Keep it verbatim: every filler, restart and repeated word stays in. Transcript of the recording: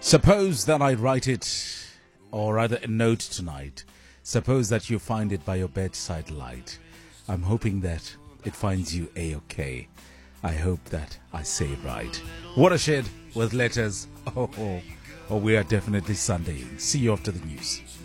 Suppose that I write it, or rather a note tonight. Suppose that you find it by your bedside light. I'm hoping that it finds you A-okay. I hope that I say right. Watershed with letters. Oh, oh, oh, we are definitely Sunday. See you after the news.